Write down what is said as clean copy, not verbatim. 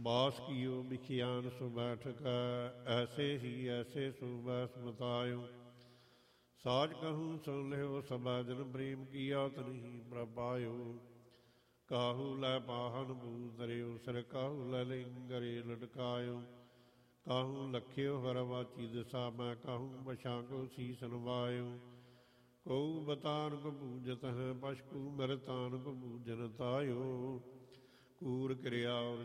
बास कियो बिखियान सु बैठक, ऐसे ही ऐसे सु बैस बतायो। साज कहूँ सुन लियो सबा जन प्रेम किया तनहि प्रपायो। काहू लै पाहन बूतरियो सिर काहू लै लिंगरे लटकायो। काहू लखियो हरवाची दिशा मैं काहू बशाको सीस नवायो। कऊ बतान को पूजत है पशकू मरतान को पूजन तायो। कूर क्रिया और